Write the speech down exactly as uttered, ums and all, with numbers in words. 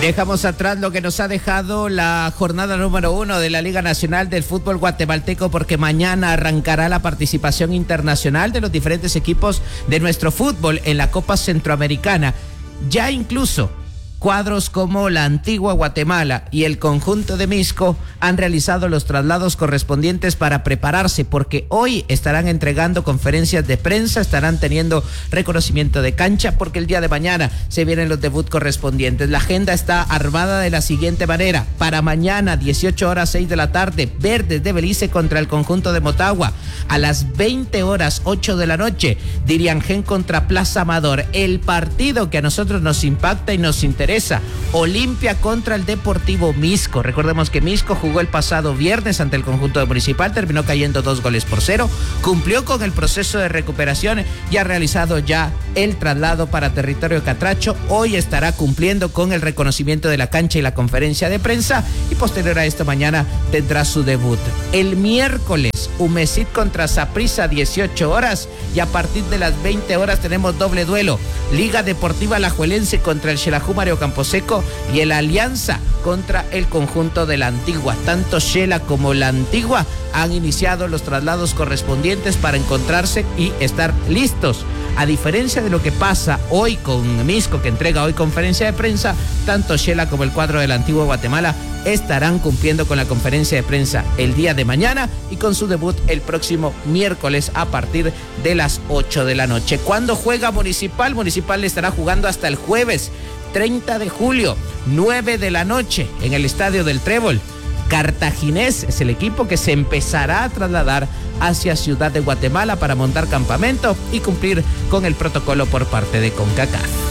Dejamos atrás lo que nos ha dejado la jornada número uno de la Liga Nacional del Fútbol Guatemalteco, porque mañana arrancará la participación internacional de los diferentes equipos de nuestro fútbol en la Copa Centroamericana. Ya incluso cuadros como la Antigua Guatemala y el conjunto de Misco han realizado los traslados correspondientes para prepararse, porque hoy estarán entregando conferencias de prensa, estarán teniendo reconocimiento de cancha, porque el día de mañana se vienen los debuts correspondientes. La agenda está armada de la siguiente manera: para mañana, dieciocho horas, seis de la tarde, Verdes de Belice contra el conjunto de Motagua. A las veinte horas, ocho de la noche, Diriangén contra Plaza Amador. El partido que a nosotros nos impacta y nos interesa: Olimpia contra el Deportivo Misco. Recordemos que Misco jugó el pasado viernes ante el conjunto de Municipal, terminó cayendo dos goles por cero, cumplió con el proceso de recuperación y ha realizado ya el traslado para territorio catracho. Hoy estará cumpliendo con el reconocimiento de la cancha y la conferencia de prensa, y posterior a esto mañana tendrá su debut. El miércoles, Umesid contra Saprissa, dieciocho horas, y a partir de las veinte horas tenemos doble duelo: Liga Deportiva Alajuelense contra el Xelajú Mario Camposeco y el Alianza contra el conjunto de la Antigua. Tanto Xela como la Antigua han iniciado los traslados correspondientes para encontrarse y estar listos. A diferencia de lo que pasa hoy con Misco, que entrega hoy conferencia de prensa, tanto Xela como el cuadro de la Antigua Guatemala estarán cumpliendo con la conferencia de prensa el día de mañana y con su debut el próximo miércoles a partir de las ocho de la noche. ¿Cuándo juega Municipal? Municipal estará jugando hasta el jueves treinta de julio, nueve de la noche, en el Estadio del Trébol. Cartaginés es el equipo que se empezará a trasladar hacia Ciudad de Guatemala para montar campamento y cumplir con el protocolo por parte de CONCACAF.